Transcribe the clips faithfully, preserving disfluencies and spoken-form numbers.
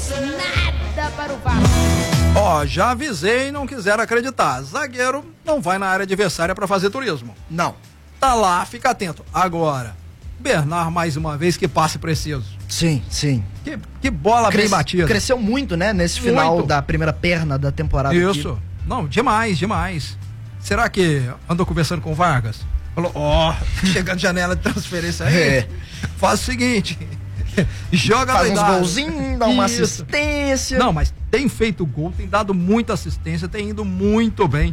nada para o Vasco. Ó, oh, já avisei e não quiseram acreditar. Zagueiro não vai na área adversária para fazer turismo. Não. Tá lá, fica atento. Agora, Bernard mais uma vez que passe preciso. Sim, sim. Que, que bola Cres, bem batida. Cresceu muito, né, nesse final muito. da primeira perna da temporada. Isso. Aqui. Não, demais, demais. Será que andou conversando com o Vargas? Falou, ó, oh, chegando janela de transferência aí, é. faz o seguinte, joga faz uns idade. golzinhos, dá uma Isso. assistência. Não, mas tem feito gol, tem dado muita assistência, tem ido muito bem.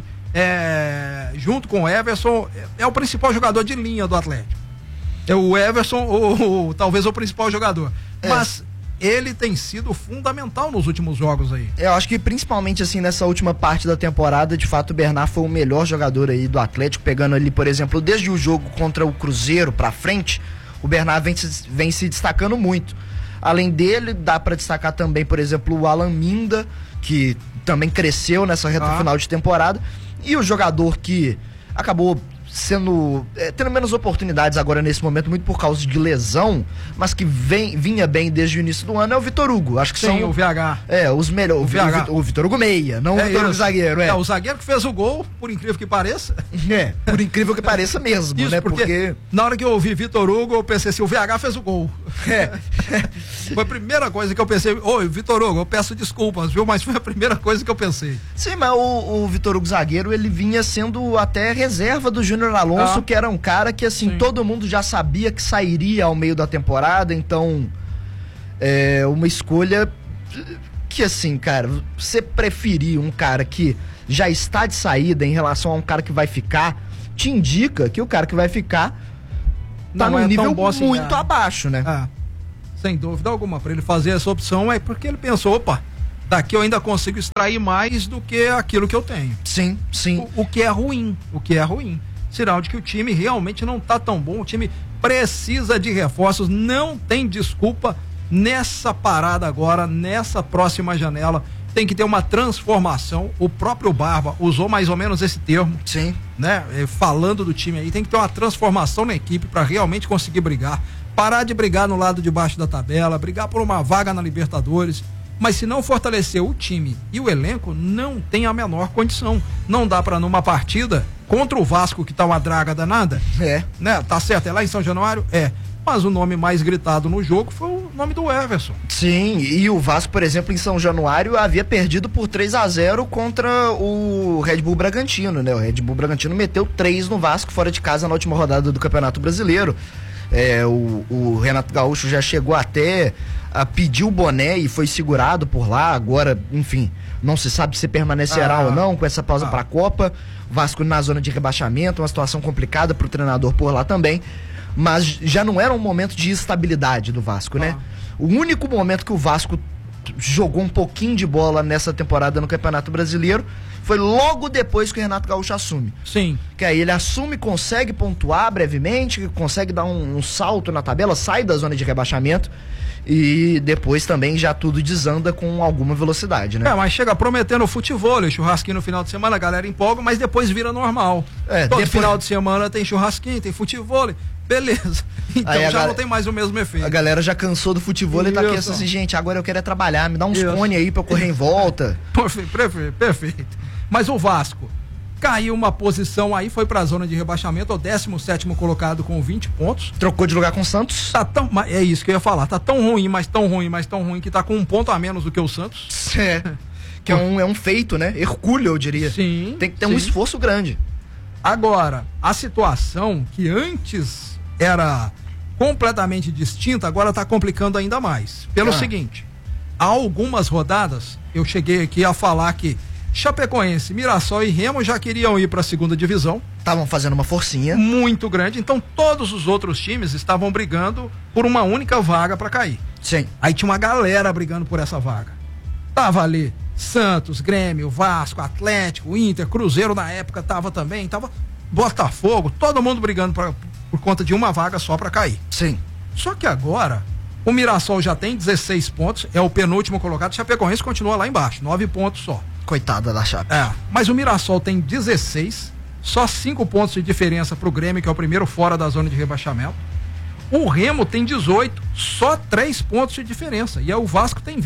É, junto com o Everson, é, é o principal jogador de linha do Atlético. É o Everson, ou, ou talvez o principal jogador. É. Mas ele tem sido fundamental nos últimos jogos aí. Eu acho que principalmente assim nessa última parte da temporada, de fato o Bernard foi o melhor jogador aí do Atlético, pegando ali, por exemplo, desde o jogo contra o Cruzeiro pra frente, o Bernard vem se, vem se destacando muito. Além dele, dá pra destacar também, por exemplo, o Alan Minda, que também cresceu nessa reta ah. final de temporada, e o jogador que acabou sendo é, tendo menos oportunidades agora nesse momento, muito por causa de lesão, mas que vem, vinha bem desde o início do ano, é o Vitor Hugo. Acho que Sim, são o V H. É, os melhores. O, v H. o Vitor Hugo meia, não é o Vitor Hugo zagueiro. É. é, o zagueiro que fez o gol, por incrível que pareça. É, por incrível que pareça mesmo, Isso, né? Porque, porque na hora que eu ouvi Vitor Hugo, eu pensei assim, o V H fez o gol. É. Foi a primeira coisa que eu pensei. Oi, Vitor Hugo, eu peço desculpas, viu? Mas foi a primeira coisa que eu pensei. Sim, mas o, o Vitor Hugo zagueiro, ele vinha sendo até reserva do Júnior Alonso, ah. que era um cara que, assim, Sim. todo mundo já sabia que sairia ao meio da temporada, então é uma escolha que, assim, cara, você preferir um cara que já está de saída em relação a um cara que vai ficar, te indica que o cara que vai ficar tá num é nível assim, muito cara. abaixo, né? Ah, sem dúvida alguma, para ele fazer essa opção é porque ele pensou, opa, daqui eu ainda consigo extrair mais do que aquilo que eu tenho. Sim, sim. O, o que é ruim, o que é ruim. Sinal de que o time realmente não tá tão bom, o time precisa de reforços, não tem desculpa nessa parada agora, nessa próxima janela, tem que ter uma transformação. O próprio Barba usou mais ou menos esse termo, sim, né? Falando do time aí, tem que ter uma transformação na equipe para realmente conseguir brigar, parar de brigar no lado de baixo da tabela, brigar por uma vaga na Libertadores. Mas se não fortalecer o time e o elenco, não tem a menor condição. Não dá para numa partida contra o Vasco, que tá uma draga danada. É. Né? Tá certo, é lá em São Januário? É. Mas o nome mais gritado no jogo foi o nome do Everson. Sim, e o Vasco, por exemplo, em São Januário, havia perdido por três a zero contra o Red Bull Bragantino, né? O Red Bull Bragantino meteu três no Vasco fora de casa na última rodada do Campeonato Brasileiro. É, o, o Renato Gaúcho já chegou até a pedir o boné e foi segurado por lá. Agora, enfim, não se sabe se permanecerá ah, ou não com essa pausa ah. para a Copa. O Vasco na zona de rebaixamento, uma situação complicada para o treinador por lá também. Mas já não era um momento de estabilidade do Vasco, né? Ah. O único momento que o Vasco jogou um pouquinho de bola nessa temporada no Campeonato Brasileiro foi logo depois que o Renato Gaúcho assume. Sim. Que aí ele assume, consegue pontuar brevemente, consegue dar um, um salto na tabela, sai da zona de rebaixamento e depois também já tudo desanda com alguma velocidade, né? É, mas chega prometendo futebol, churrasquinho no final de semana, a galera empolga, mas depois vira normal. É, Todo depois... final de semana tem churrasquinho, tem futebol, beleza. Então já galera... não tem mais o mesmo efeito. A galera já cansou do futebol e tá aqui assim, gente, agora eu quero é trabalhar, me dá uns cone aí pra eu correr em volta. Perfeito, perfeito, perfeito. Mas o Vasco caiu uma posição aí, foi pra zona de rebaixamento, o décimo sétimo colocado com vinte pontos. Trocou de lugar com o Santos. Tá tão, é isso que eu ia falar, tá tão ruim, mas tão ruim, mas tão ruim que tá com um ponto a menos do que o Santos. É, que é um, é um feito, né? Hercúleo, eu diria. Sim. Tem que ter sim. um esforço grande. Agora, a situação que antes era completamente distinta, agora tá complicando ainda mais. Pelo ah. seguinte, há algumas rodadas, eu cheguei aqui a falar que Chapecoense, Mirassol e Remo já queriam ir para a segunda divisão. Estavam fazendo uma forcinha muito grande, então todos os outros times estavam brigando por uma única vaga para cair. Sim. Aí tinha uma galera brigando por essa vaga. Tava ali Santos, Grêmio, Vasco, Atlético, Inter, Cruzeiro na época tava também, tava Botafogo, todo mundo brigando pra, por conta de uma vaga só para cair. Sim. Só que agora o Mirassol já tem dezesseis pontos, é o penúltimo colocado, Chapecoense continua lá embaixo, nove pontos só. Coitada da Chape. É, mas o Mirassol tem dezesseis, só cinco pontos de diferença pro Grêmio, que é o primeiro fora da zona de rebaixamento. O Remo tem dezoito, só três pontos de diferença. E aí o Vasco tem vinte.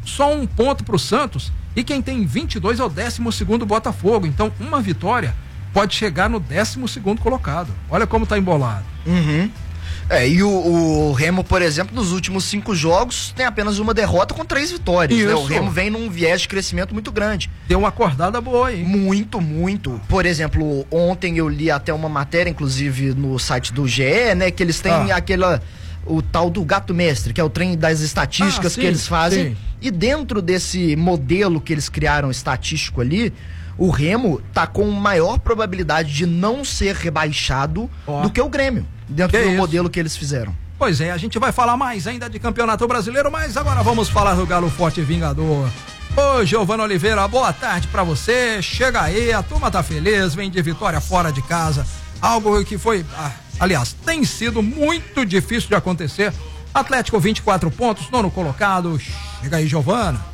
só um ponto para o Santos, e quem tem vinte e dois é o décimo segundo Botafogo. Então, uma vitória pode chegar no décimo segundo colocado. Olha como tá embolado. Uhum. É, e o, o Remo, por exemplo, nos últimos cinco jogos tem apenas uma derrota com três vitórias, né? O Remo vem num viés de crescimento muito grande. Deu uma acordada boa aí. Muito, muito. Por exemplo, ontem eu li até uma matéria, inclusive no site do G E, né? Que eles têm ah. aquela, o tal do gato mestre, que é o trem das estatísticas ah, sim, que eles fazem. Sim. E dentro desse modelo que eles criaram estatístico ali, o Remo tá com maior probabilidade de não ser rebaixado oh. do que o Grêmio, dentro que do isso? modelo que eles fizeram. Pois é, a gente vai falar mais ainda de Campeonato Brasileiro, mas agora vamos falar do Galo Forte e Vingador. Ô, Giovana Oliveira, boa tarde pra você. Chega aí, a turma tá feliz, vem de vitória fora de casa. Algo que foi, ah, aliás, tem sido muito difícil de acontecer. Atlético vinte e quatro pontos, nono colocado. Chega aí, Giovana.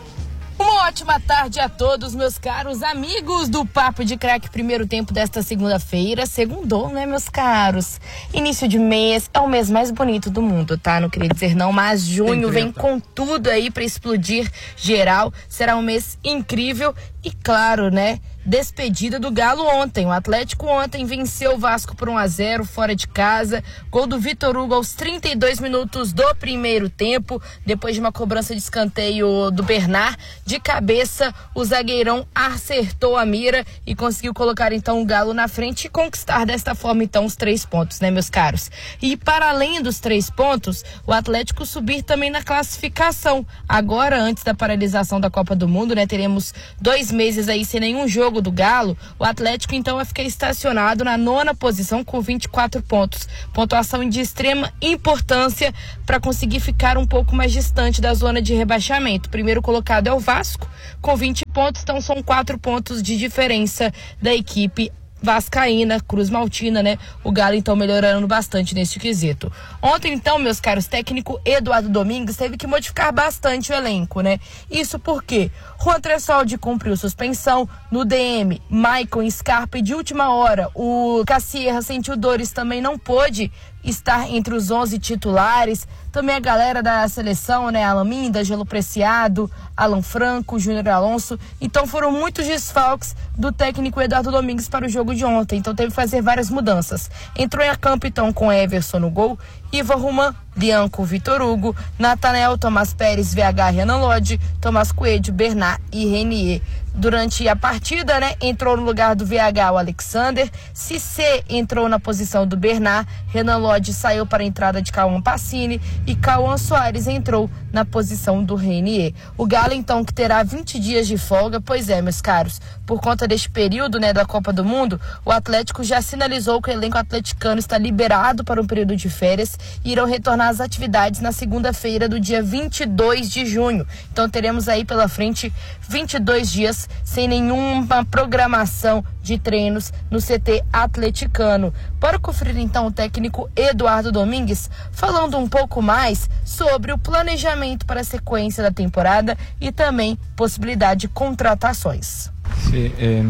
Uma ótima tarde a todos, meus caros amigos do Papo de Craque, primeiro tempo desta segunda-feira, segundou, né, meus caros? Início de mês, é o mês mais bonito do mundo, tá? Não queria dizer não, mas junho vem com tudo aí pra explodir geral, será um mês incrível e claro, né? Despedida do Galo ontem. O Atlético ontem venceu o Vasco por um a zero fora de casa. Gol do Vitor Hugo aos trinta e dois minutos do primeiro tempo. Depois de uma cobrança de escanteio do Bernard, de cabeça, o zagueirão acertou a mira e conseguiu colocar então o Galo na frente e conquistar desta forma então os três pontos, né, meus caros? E para além dos três pontos, o Atlético subir também na classificação. Agora, antes da paralisação da Copa do Mundo, né, teremos dois meses aí sem nenhum jogo do Galo, o Atlético então vai ficar estacionado na nona posição com vinte e quatro pontos, pontuação de extrema importância para conseguir ficar um pouco mais distante da zona de rebaixamento. O primeiro colocado é o Vasco com vinte pontos, então são quatro pontos de diferença da equipe vascaína, Cruz Maltina, né? O Galo então melhorando bastante neste quesito. Ontem então, meus caros, técnico Eduardo Domingues teve que modificar bastante o elenco, né? Isso porque Juan Tressoldi cumpriu suspensão, no D M, Maicon Scarpa, e de última hora o Cassierra sentiu dores, também não pôde estar entre os onze titulares. Também a galera da seleção, né? Alan Minda, Gelo Preciado, Alan Franco, Júnior Alonso. Então foram muitos desfalques do técnico Eduardo Domingues para o jogo de ontem. Então teve que fazer várias mudanças. Entrou em campo então com Everson no gol, Ivan Ruman, Bianco, Vitor Hugo, Nathanael, Tomás Pérez, V H, Renan Lodge, Tomás Coelho, Bernard e Renier. Durante a partida, né, entrou no lugar do V H o Alexander, Cissé entrou na posição do Bernard, Renan Lodge saiu para a entrada de Cauã Pacini e Cauã Soares entrou na posição do Renier. O Galo, então, que terá vinte dias de folga, pois é, meus caros, por conta deste período, né, da Copa do Mundo, o Atlético já sinalizou que o elenco atleticano está liberado para um período de férias e irão retornar às atividades na segunda-feira do dia vinte e dois de junho. Então teremos aí pela frente vinte e dois dias sem nenhuma programação de treinos no C T atleticano. Bora conferir então o técnico Eduardo Domingues falando um pouco mais sobre o planejamento para a sequência da temporada e também possibilidade de contratações. Sí, eh,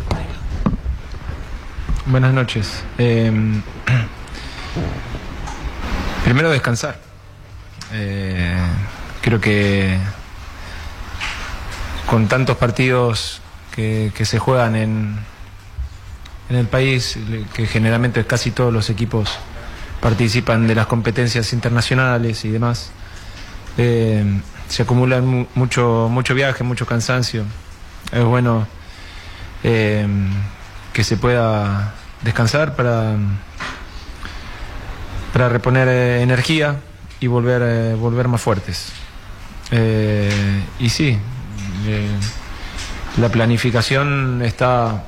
buenas noches. Eh, primero descansar. Eh, creo que con tantos partidos que, que se juegan en, en el país, que generalmente casi todos los equipos participan de las competencias internacionales y demás, eh, se acumulan mu mucho, mucho viaje, mucho cansancio. Es bueno eh, que se pueda descansar para, para reponer eh, energía y volver, eh, volver más fuertes. Eh, y sí, eh, la planificación está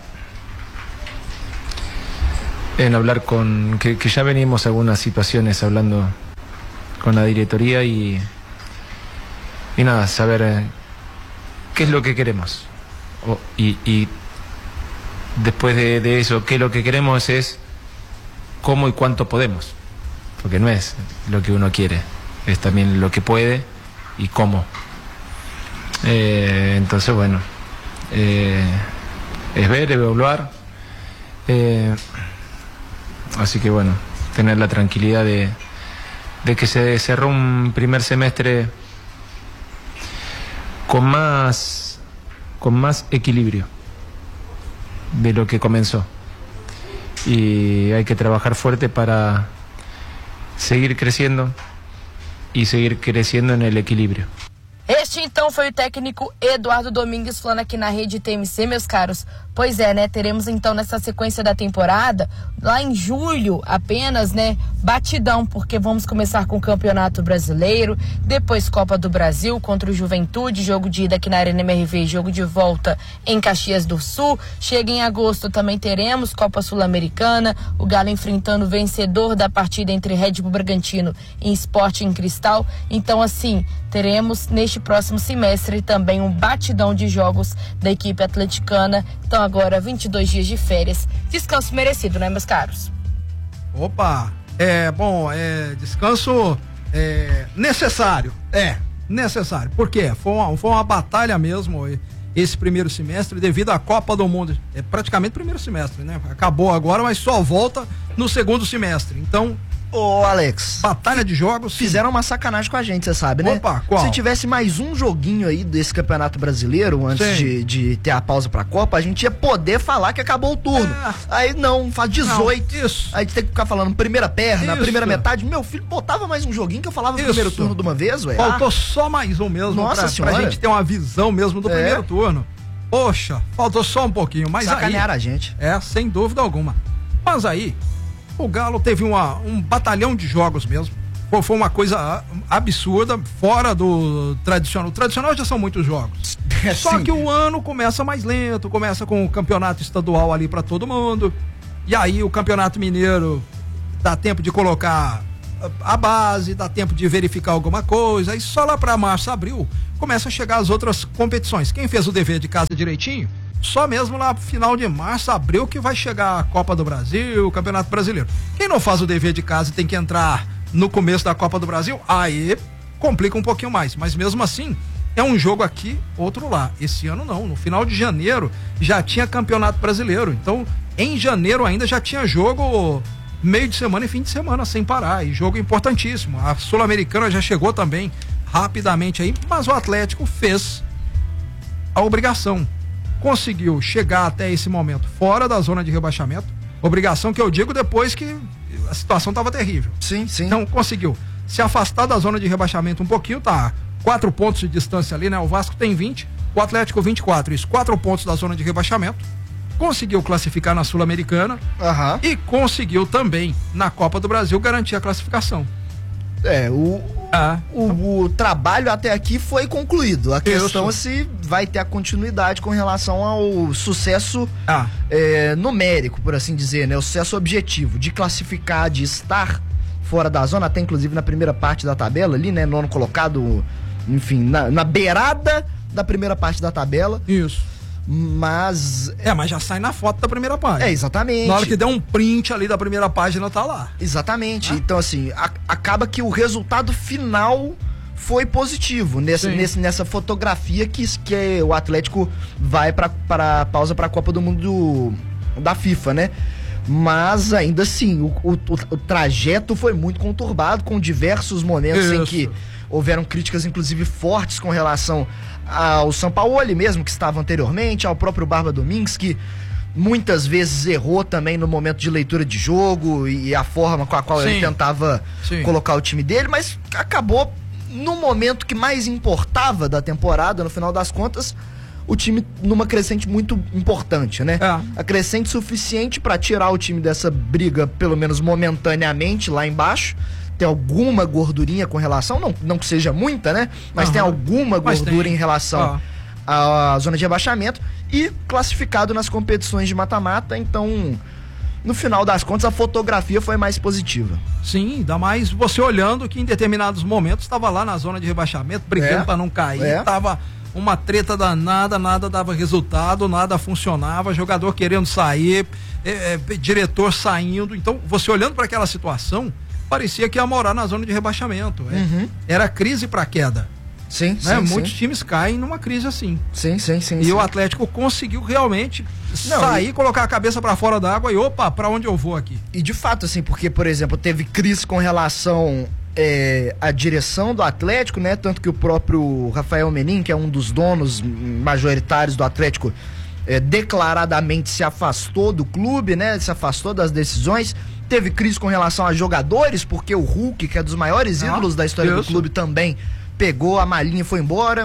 en hablar con, que, que ya venimos algunas situaciones hablando con la directoría y, y nada, saber eh, qué es lo que queremos. Oh, y, y después de, de eso, qué es lo que queremos es cómo y cuánto podemos, porque no es lo que uno quiere, es también lo que puede y cómo. Eh, entonces bueno, eh, es ver, evaluar, eh, así que bueno, tener la tranquilidad de, de que se cerró un primer semestre con más, con más equilibrio de lo que comenzó. Y hay que trabajar fuerte para seguir creciendo y seguir creciendo en el equilibrio. Este então foi o técnico Eduardo Domingues falando aqui na Rede T M C, meus caros. Pois é, né? Teremos então nessa sequência da temporada, lá em julho apenas, né? Batidão, porque vamos começar com o Campeonato Brasileiro, depois Copa do Brasil contra o Juventude, jogo de ida aqui na Arena M R V, jogo de volta em Caxias do Sul. Chega em agosto também teremos Copa Sul-Americana, o Galo enfrentando o vencedor da partida entre Red Bull Bragantino e Sporting Cristal. Então assim, teremos neste próximo semestre também um batidão de jogos da equipe atleticana. Então agora vinte e dois dias de férias, descanso merecido, né, meus caros? Opa, é bom, é descanso é, necessário, é necessário, por quê? Foi uma, foi uma batalha mesmo esse primeiro semestre devido à Copa do Mundo, é praticamente primeiro semestre, né? Acabou agora, mas só volta no segundo semestre, então... Ô, Alex. Batalha de jogos. Fizeram uma sacanagem com a gente, você sabe, né? Opa, qual? Se tivesse mais um joguinho aí desse Campeonato Brasileiro, antes de, de ter a pausa pra Copa, a gente ia poder falar que acabou o turno. É. Aí não, faz dezoito. Não, isso. Aí a gente tem que ficar falando primeira perna, Isso. primeira metade. Meu filho botava mais um joguinho que eu falava no primeiro turno de uma vez, ué. Faltou ah. só mais um mesmo. Nossa pra, senhora. pra gente ter uma visão mesmo do É. primeiro turno. Poxa, faltou só um pouquinho, mas Sacanearam aí... a gente. É, sem dúvida alguma. Mas aí, o Galo teve uma, um batalhão de jogos mesmo. Foi, foi uma coisa absurda, fora do tradicional. O tradicional já são muitos jogos. É, Só sim. que o ano começa mais lento, começa com o campeonato estadual ali pra todo mundo. E aí o campeonato mineiro dá tempo de colocar a base, dá tempo de verificar alguma coisa. E só lá pra março, abril, começa a chegar as outras competições. Quem fez o dever de casa direitinho, só mesmo lá final de março, abril, que vai chegar a Copa do Brasil, o Campeonato Brasileiro. Quem não faz o dever de casa e tem que entrar no começo da Copa do Brasil, aí complica um pouquinho mais. Mas mesmo assim, é um jogo aqui, outro lá. Esse ano não, no final de janeiro já tinha Campeonato Brasileiro. Então, em janeiro ainda já tinha jogo meio de semana e fim de semana sem parar. E jogo importantíssimo. A Sul-Americana já chegou também rapidamente aí, mas o Atlético fez a obrigação. Conseguiu chegar até esse momento fora da zona de rebaixamento, obrigação que eu digo depois que a situação estava terrível. Sim, sim. Então conseguiu se afastar da zona de rebaixamento um pouquinho, tá? Quatro pontos de distância ali, né? O Vasco tem vinte, o Atlético vinte e quatro, isso, quatro pontos da zona de rebaixamento. Conseguiu classificar na Sul-Americana Aham. e conseguiu também na Copa do Brasil garantir a classificação. É, o, Ah. o, o trabalho até aqui foi concluído. A questão é Isso. se vai ter a continuidade com relação ao sucesso Ah. é, numérico, por assim dizer, né? O sucesso objetivo de classificar, de estar fora da zona, até inclusive na primeira parte da tabela ali, né? Nono colocado, enfim, na, na beirada da primeira parte da tabela. Isso. Mas. É, mas já sai na foto da primeira página. É, exatamente. Na hora que der um print ali da primeira página, tá lá. Exatamente. Ah. Então, assim, a- acaba que o resultado final foi positivo nesse, Sim. nesse, nessa fotografia que, que o Atlético vai para a pausa para a Copa do Mundo do, da FIFA, né? Mas ainda assim, o, o, o trajeto foi muito conturbado, com diversos momentos em Isso. que houveram críticas, inclusive, fortes com relação ao Sampaoli mesmo, que estava anteriormente, ao próprio Barba Domingues, que muitas vezes errou também no momento de leitura de jogo e a forma com a qual Sim. ele tentava Sim. colocar o time dele, mas acabou no momento que mais importava da temporada, no final das contas, o time numa crescente muito importante, né? É. A crescente suficiente para tirar o time dessa briga, pelo menos momentaneamente, lá embaixo. Tem alguma gordurinha com relação, não, não que seja muita, né? Mas Aham. tem alguma Mas gordura tem. em relação Ah. à zona de rebaixamento e classificado nas competições de mata-mata, então, no final das contas, a fotografia foi mais positiva. Sim, ainda mais você olhando que em determinados momentos estava lá na zona de rebaixamento, brigando É. para não cair, É. tava uma treta danada, nada dava resultado, nada funcionava, jogador querendo sair, é, é, diretor saindo. Então, você olhando para aquela situação, parecia que ia morar na zona de rebaixamento. é. Uhum. Era crise para queda. Sim, Né? sim, Muitos sim. times caem numa crise assim. Sim, sim, sim. E sim. o Atlético conseguiu realmente Não, sair, e- colocar a cabeça para fora da água e opa, para onde eu vou aqui? E de fato, assim, porque, por exemplo, teve crise com relação é, a direção do Atlético, né? Tanto que o próprio Rafael Menin, que é um dos donos majoritários do Atlético, é, declaradamente se afastou do clube, né? Se afastou das decisões. Teve crise com relação a jogadores, porque o Hulk, que é dos maiores ídolos ah, da história isso. do clube, também pegou a malinha e foi embora.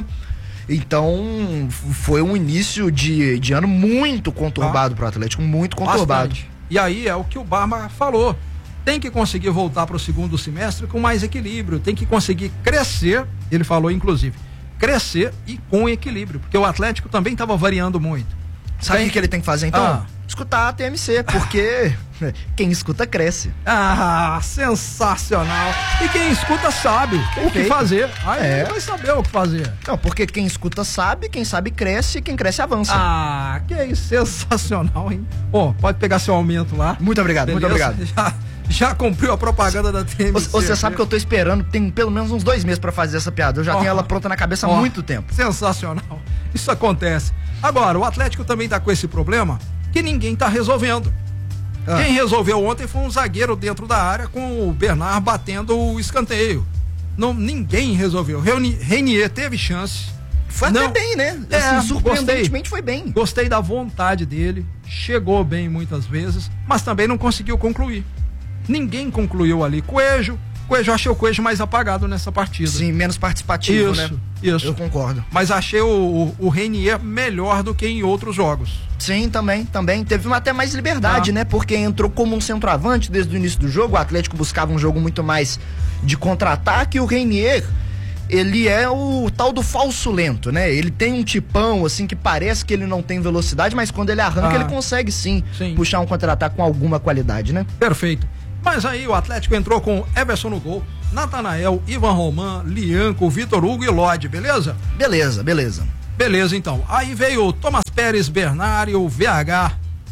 Então, foi um início de, de ano muito conturbado ah, pro Atlético, muito conturbado. Bastante. E aí é o que o Barba falou. Tem que conseguir voltar para o segundo semestre com mais equilíbrio, tem que conseguir crescer, ele falou inclusive, crescer e com equilíbrio, porque o Atlético também estava variando muito. Sabe o que, que ele tem que fazer então? Ah. Escutar a T M C, porque quem escuta cresce. Ah, sensacional. E quem escuta sabe Perfeito. o que fazer. Aí é. vai saber o que fazer. Não, porque quem escuta sabe, quem sabe cresce, quem cresce avança. Ah, que isso, sensacional, hein? Ó, oh, pode pegar seu aumento lá. Muito obrigado, Beleza? muito obrigado. Já, já cumpriu a propaganda da T M C. Você sabe que eu tô esperando, tem pelo menos uns dois meses pra fazer essa piada. Eu já oh, tenho ela pronta na cabeça há oh, muito tempo. Sensacional. Isso acontece. Agora, o Atlético também tá com esse problema que ninguém tá resolvendo. Ah. Quem resolveu ontem foi um zagueiro dentro da área com o Bernard batendo o escanteio. Não, ninguém resolveu. Renier teve chance. Foi não, até bem, né? É, assim, surpreendentemente foi bem. Gostei da vontade dele, chegou bem muitas vezes, mas também não conseguiu concluir. Ninguém concluiu ali. Coelho, Coelho, eu achei o Coelho mais apagado nessa partida. Sim, menos participativo, isso, né? Isso, eu concordo. Mas achei o, o, o Renier melhor do que em outros jogos. Sim, também, também. Teve uma até mais liberdade, ah. né? Porque entrou como um centroavante desde o início do jogo. O Atlético buscava um jogo muito mais de contra-ataque. E o Renier, ele é o tal do falso lento, né? Ele tem um tipão, assim, que parece que ele não tem velocidade, mas quando ele arranca, ah. ele consegue sim, sim puxar um contra-ataque com alguma qualidade, né? Perfeito. Mas aí o Atlético entrou com Everson no gol, Natanael, Ivan Roman, Lianco, Vitor Hugo e Lodi, beleza? Beleza, beleza. Beleza, então. Aí veio o Thomas Pérez, Bernard, o V H,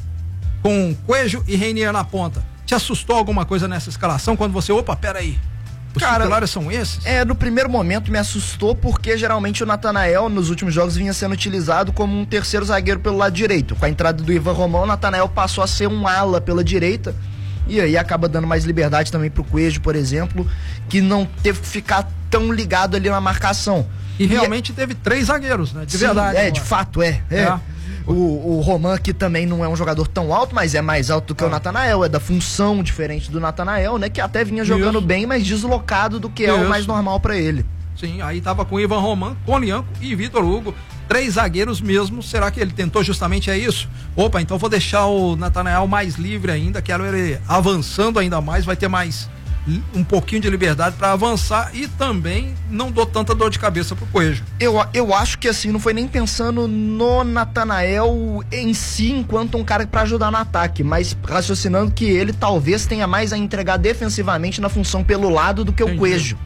com Coelho e Renier na ponta. Te assustou alguma coisa nessa escalação quando você, opa, peraí, os Cara, titulares são esses? É, no primeiro momento me assustou porque geralmente o Natanael nos últimos jogos vinha sendo utilizado como um terceiro zagueiro pelo lado direito. Com a entrada do Ivan Roman, o Natanael passou a ser um ala pela direita. E aí acaba dando mais liberdade também pro Coelho, por exemplo, que não teve que ficar tão ligado ali na marcação. E realmente e é... teve três zagueiros, né? De Sim, verdade. É, agora. de fato, é. é. é. O, o Roman, que também não é um jogador tão alto, mas é mais alto do que ah. o Natanael, é da função diferente do Natanael, né? Que até vinha jogando Isso. bem, mas deslocado do que Isso. é o mais normal pra ele. Sim, aí tava com Ivan Roman, com Lianco e Vitor Hugo. Três zagueiros mesmo, será que ele tentou justamente é isso? Opa, então vou deixar o Natanael mais livre ainda, quero ele avançando ainda mais, vai ter mais um pouquinho de liberdade para avançar e também não dou tanta dor de cabeça pro Coelho. Eu, eu acho que assim, não foi nem pensando no Natanael em si enquanto um cara para ajudar no ataque, mas raciocinando que ele talvez tenha mais a entregar defensivamente na função pelo lado do que Entendi. o Coelho.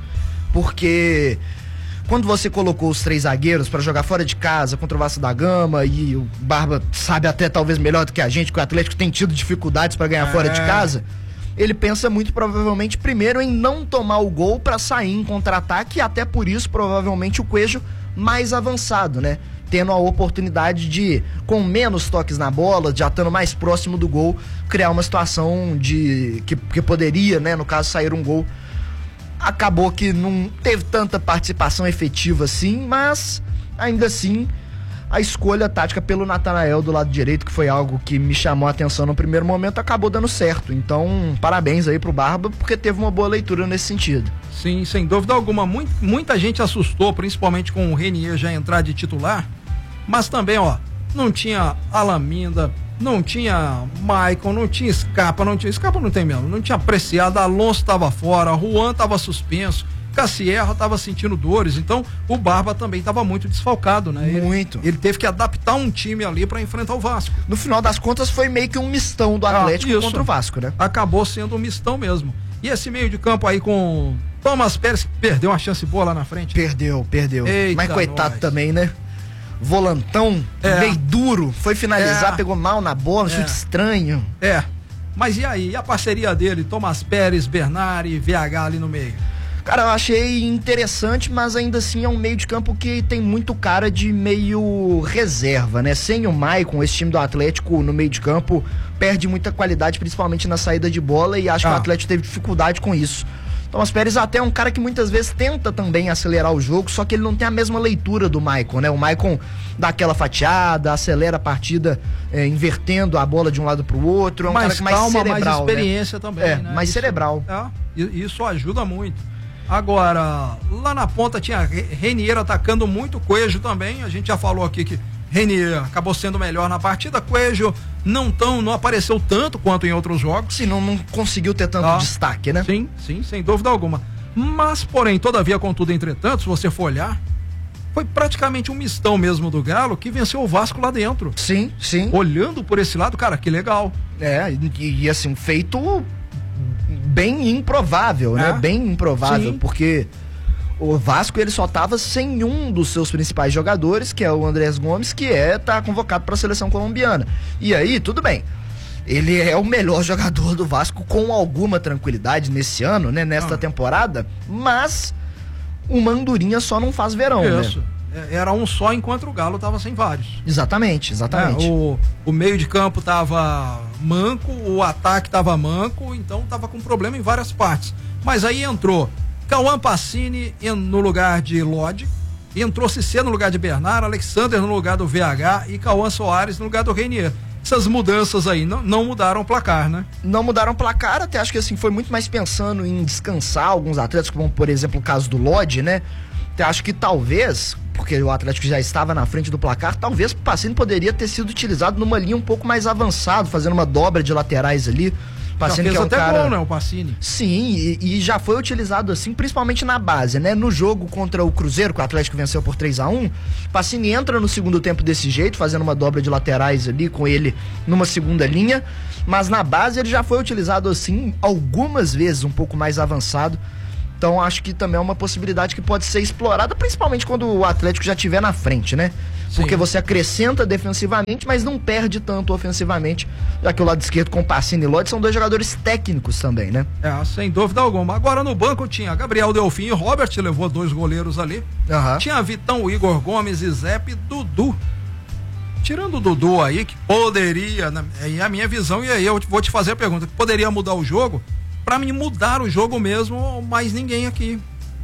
Porque quando você colocou os três zagueiros para jogar fora de casa contra o Vasco da Gama, e o Barba sabe até talvez melhor do que a gente, que o Atlético tem tido dificuldades para ganhar é. fora de casa, ele pensa muito provavelmente primeiro em não tomar o gol para sair em contra-ataque, e até por isso provavelmente o Coelho mais avançado, né? Tendo a oportunidade de, com menos toques na bola, já estando mais próximo do gol, criar uma situação de que, que poderia, né, no caso, sair um gol. Acabou que não teve tanta participação efetiva assim, mas ainda assim a escolha tática pelo Natanael do lado direito, que foi algo que me chamou a atenção no primeiro momento, acabou dando certo. Então, parabéns aí pro Barba, porque teve uma boa leitura nesse sentido. Sim, sem dúvida alguma. Muito, muita gente assustou, principalmente com o Renier já entrar de titular, mas também, ó, não tinha Alaminda, não tinha Maicon, não tinha Scarpa, não tinha. Scarpa não tem mesmo, não tinha Apreciado, Alonso estava fora, Juan estava suspenso, Cassierra estava sentindo dores, então o Barba também estava muito desfalcado, né? Muito. Ele, ele teve que adaptar um time ali para enfrentar o Vasco. No final das contas foi meio que um mistão do Atlético ah, contra o Vasco, né? Acabou sendo um mistão mesmo. E esse meio de campo aí com Thomas Pérez, que perdeu uma chance boa lá na frente. Perdeu, perdeu. Eita, mas coitado nós. também, né? Volantão, é. meio duro, foi finalizar, é. pegou mal na bola, um é. chute estranho. É, mas e aí, e a parceria dele, Thomas Pérez, Bernard e V H ali no meio? Cara, eu achei interessante, mas ainda assim é um meio de campo que tem muito cara de meio reserva, né? Sem o Maicon, esse time do Atlético no meio de campo perde muita qualidade, principalmente na saída de bola, e acho ah. que o Atlético teve dificuldade com isso. Thomas Pérez até é um cara que muitas vezes tenta também acelerar o jogo, só que ele não tem a mesma leitura do Maicon, né? O Maicon dá aquela fatiada, acelera a partida, é, invertendo a bola de um lado pro outro. É um mais cara que mais calma, cerebral, mais experiência, né? também, É, né? mais isso, cerebral. É, isso ajuda muito. Agora, lá na ponta tinha Renier atacando muito, Coelho também. A gente já falou aqui que Renier acabou sendo melhor na partida, Coelho não tão, não apareceu tanto quanto em outros jogos. Sim, não, não conseguiu ter tanto ah, destaque, né? Sim, sim, sem dúvida alguma. Mas, porém, todavia, contudo, entretanto, se você for olhar, foi praticamente um mistão mesmo do Galo que venceu o Vasco lá dentro. Sim, sim. Olhando por esse lado, cara, que legal. É, e, e assim, feito bem improvável, né? É? Bem improvável, Sim. porque o Vasco ele só tava sem um dos seus principais jogadores, que é o Andrés Gomes, que é tá convocado para a seleção colombiana. E aí, tudo bem. Ele é o melhor jogador do Vasco com alguma tranquilidade nesse ano, né? Nesta ah. temporada, mas uma andorinha só não faz verão, Isso. né? Era um só enquanto o Galo tava sem vários. Exatamente, exatamente. É, o, o meio de campo tava manco, o ataque tava manco, então tava com problema em várias partes. Mas aí entrou Cauã Pacini no lugar de Lodi, entrou Cissé no lugar de Bernard, Alexander no lugar do V H e Cauã Soares no lugar do Renier. Essas mudanças aí não, não mudaram o placar, né? Não mudaram o placar, até acho que assim, foi muito mais pensando em descansar alguns atletas, como por exemplo o caso do Lodi, né? Até acho que talvez, porque o Atlético já estava na frente do placar, talvez o Pacini poderia ter sido utilizado numa linha um pouco mais avançada, fazendo uma dobra de laterais ali. Pacini já fez que é um até cara... gol, né, o Pacini? Sim, e, e já foi utilizado assim, principalmente na base, né? No jogo contra o Cruzeiro, que o Atlético venceu por três a um, Pacini entra no segundo tempo desse jeito, fazendo uma dobra de laterais ali, com ele numa segunda linha, mas na base ele já foi utilizado assim, algumas vezes, um pouco mais avançado. Então acho que também é uma possibilidade que pode ser explorada, principalmente quando o Atlético já estiver na frente, né? Sim. Porque você acrescenta defensivamente, mas não perde tanto ofensivamente, já que o lado esquerdo com Pacini e Lodi são dois jogadores técnicos também, né? É, sem dúvida alguma. Agora no banco tinha Gabriel Delfim e Robert, levou dois goleiros ali. Uhum. Tinha Vitão, Igor Gomes e Zep, Dudu. Tirando o Dudu aí, que poderia, na, é a minha visão, e aí eu vou te fazer a pergunta, que poderia mudar o jogo? Pra mim mudar o jogo mesmo, mais ninguém aqui.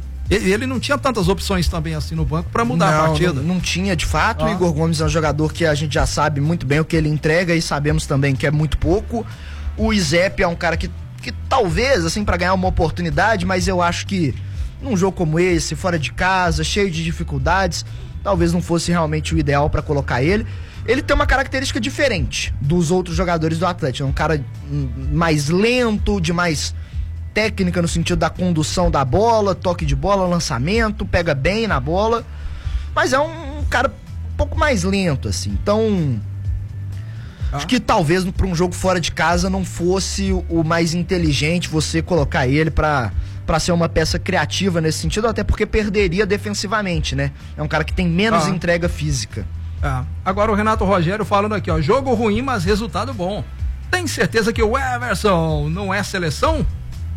Ele não tinha tantas opções também assim no banco para mudar não, a partida. Não, não tinha, de fato. Ah. O Igor Gomes é um jogador que a gente já sabe muito bem o que ele entrega e sabemos também que é muito pouco. O Izep é um cara que, que talvez, assim, para ganhar uma oportunidade, mas eu acho que num jogo como esse, fora de casa, cheio de dificuldades, talvez não fosse realmente o ideal para colocar ele. Ele tem uma característica diferente dos outros jogadores do Atlético. É um cara mais lento, de mais técnica no sentido da condução da bola, toque de bola, lançamento, pega bem na bola, mas é um, um cara um pouco mais lento, assim. Então, ah. acho que talvez para um jogo fora de casa não fosse o mais inteligente você colocar ele para para ser uma peça criativa nesse sentido, até porque perderia defensivamente, né? É um cara que tem menos ah. entrega física. É. Agora o Renato Rogério falando aqui, ó, jogo ruim, mas resultado bom. Tem certeza que o Everson não é seleção?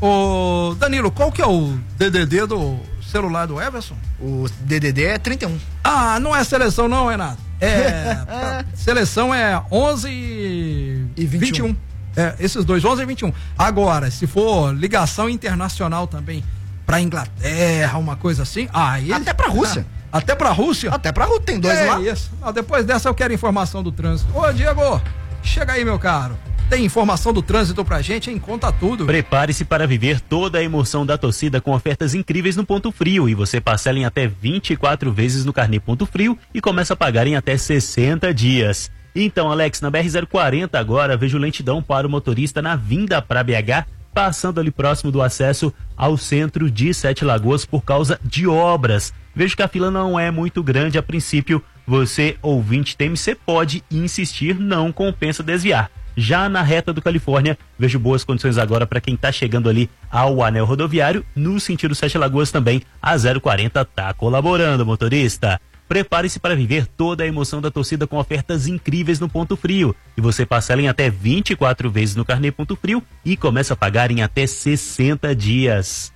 Ô Danilo, qual que é o D D D do celular do Everson? O D D D é trinta e um. Ah, não é seleção não, Renato. É, seleção é onze e vinte e um. É, esses dois, onze e vinte e um. Agora, se for ligação internacional também pra Inglaterra, uma coisa assim, aí... Até pra Rússia. Ah, até pra Rússia? Até pra Rússia, tem dois é lá. Isso. Não, depois dessa eu quero informação do trânsito. Ô, Diego, chega aí, meu caro. Tem informação do trânsito pra gente, hein? Conta tudo. Prepare-se para viver toda a emoção da torcida com ofertas incríveis no Ponto Frio e você parcela em até vinte e quatro vezes no carnê Ponto Frio e começa a pagar em até sessenta dias. Então, Alex, na B R zero quarenta agora, vejo lentidão para o motorista na vinda para B H, passando ali próximo do acesso ao centro de Sete Lagoas por causa de obras. Vejo que a fila não é muito grande a princípio. Você, ouvinte T M C, pode insistir, não compensa desviar. Já na reta do Califórnia, vejo boas condições agora para quem está chegando ali ao anel rodoviário. No sentido Sete Lagoas também, a zero quarenta tá colaborando, motorista. Prepare-se para viver toda a emoção da torcida com ofertas incríveis no Ponto Frio. E você parcela em até vinte e quatro vezes no carnê Ponto Frio e começa a pagar em até sessenta dias.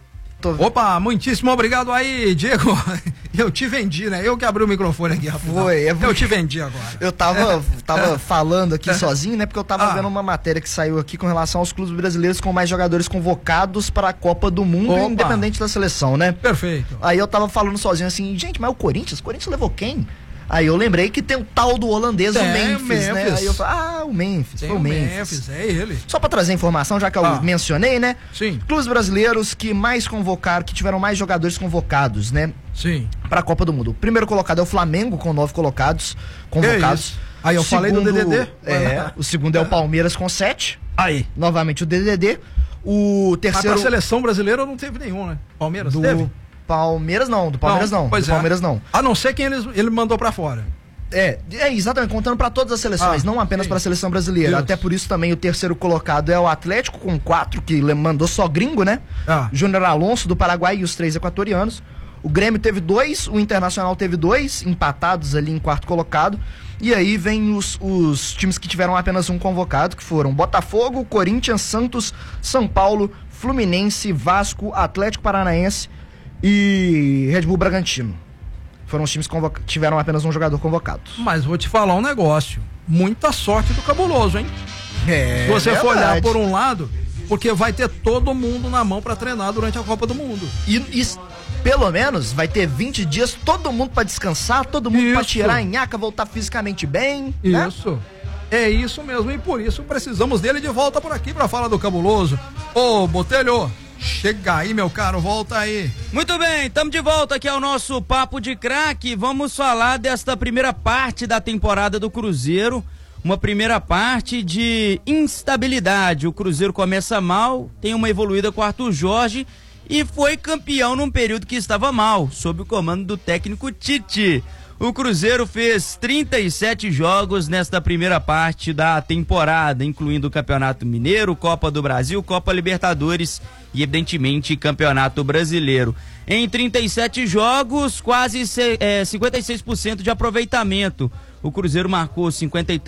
Tô... Opa, muitíssimo obrigado aí, Diego. Eu te vendi, né? Eu que abri o microfone aqui, rapaz. Foi, é porque... Eu te vendi agora. Eu tava, tava falando aqui sozinho, né? Porque eu tava Ah. vendo uma matéria que saiu aqui com relação aos clubes brasileiros com mais jogadores convocados para a Copa do Mundo, Opa. independente da seleção, né? Perfeito. Aí eu tava falando sozinho assim, gente, mas o Corinthians? O Corinthians levou quem? Aí eu lembrei que tem o tal do holandês, É, o Memphis, Memphis. né? Aí eu falei, ah, o Memphis, Tem foi o o Memphis. Memphis, é ele. Só pra trazer informação, já que eu Ah. mencionei, né? Sim, Clubes brasileiros que mais convocaram, que tiveram mais jogadores convocados, né? sim. Pra Copa do Mundo. O primeiro colocado é o Flamengo, com nove colocados Que convocados. isso? Aí eu O falei do segundo- D D D. É, o segundo é o Palmeiras com sete. Aí. Novamente o D D D. O Mas terceiro... pra seleção brasileira não teve nenhum, né? Palmeiras do teve? Palmeiras não, do Palmeiras não. Pois do é. Palmeiras não. A não ser quem ele, ele mandou pra fora. É, é exatamente, contando pra todas as seleções, Ah, não apenas sim. pra seleção brasileira. Isso. Até por isso também o terceiro colocado é o Atlético com quatro, que le- mandou só gringo, né? Ah. Júnior Alonso do Paraguai e os três equatorianos. O Grêmio teve dois, o Internacional teve dois, empatados ali em quarto colocado. E aí vem os, os times que tiveram apenas um convocado, que foram Botafogo, Corinthians, Santos, São Paulo, Fluminense, Vasco, Atlético Paranaense e Red Bull Bragantino. Foram os times que convoca- tiveram apenas um jogador convocado. Mas vou te falar um negócio. Muita sorte do Cabuloso, hein? É, Se você for olhar verdade. por um lado, porque vai ter todo mundo na mão pra treinar durante a Copa do Mundo. E, e pelo menos vai ter vinte dias, todo mundo pra descansar, todo mundo pra Isso. tirar a nhaca, voltar fisicamente bem. né? Isso. É isso mesmo, e por isso precisamos dele de volta por aqui pra falar do Cabuloso. Ô, Botelho, chega aí, meu caro, volta aí. Muito bem, estamos de volta aqui ao nosso Papo de Craque. Vamos falar desta primeira parte da temporada do Cruzeiro. Uma primeira parte de instabilidade. O Cruzeiro começa mal, tem uma evoluída com o Arthur Jorge e foi campeão num período que estava mal, sob o comando do técnico Tite. O Cruzeiro fez trinta e sete jogos nesta primeira parte da temporada, incluindo o Campeonato Mineiro, Copa do Brasil, Copa Libertadores e, evidentemente, Campeonato Brasileiro. Em trinta e sete jogos, quase é, cinquenta e seis por cento de aproveitamento. O Cruzeiro marcou cinquenta e três